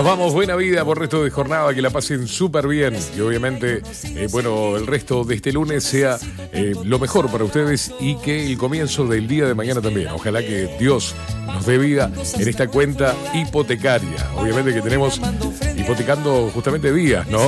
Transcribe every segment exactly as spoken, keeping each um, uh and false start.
Nos vamos, buena vida por el resto de jornada, que la pasen súper bien y obviamente, eh, bueno, el resto de este lunes sea eh, lo mejor para ustedes y que el comienzo del día de mañana también. Ojalá que Dios nos dé vida en esta cuenta hipotecaria. Obviamente que tenemos hipotecando justamente días, ¿no?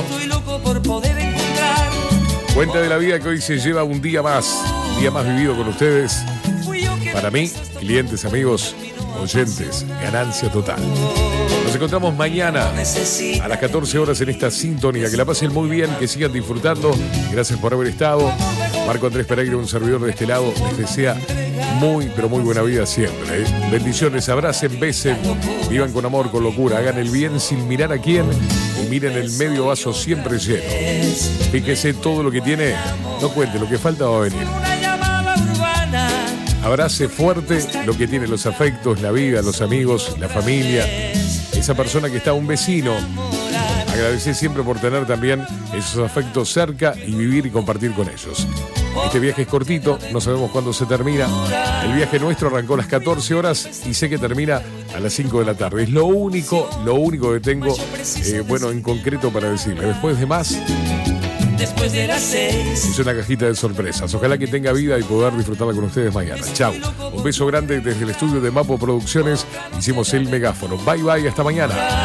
Cuenta de la vida que hoy se lleva un día más, un día más vivido con ustedes. Para mí, clientes, amigos, oyentes, ganancia total. Nos encontramos mañana a las catorce horas en esta sintonía. Que la pasen muy bien, que sigan disfrutando. Gracias por haber estado. Marco Andrés Pereira, un servidor de este lado, les desea muy, pero muy buena vida siempre, ¿eh? Bendiciones, abracen, besen, vivan con amor, con locura, hagan el bien sin mirar a quién y miren el medio vaso siempre lleno. Fíjese todo lo que tiene, no cuente, lo que falta va a venir. Abrace fuerte lo que tiene, los afectos, la vida, los amigos, la familia, esa persona que está, un vecino. Agradecer siempre por tener también esos afectos cerca y vivir y compartir con ellos. Este viaje es cortito, no sabemos cuándo se termina. El viaje nuestro arrancó a las catorce horas y sé que termina a las cinco de la tarde. Es lo único, lo único que tengo, eh, bueno, en concreto para decirle. Después de más, después de las seis, es una cajita de sorpresas. Ojalá que tenga vida y poder disfrutarla con ustedes mañana. Chau. Un beso grande desde el estudio de Mapo Producciones. Hicimos el megáfono. Bye bye, hasta mañana.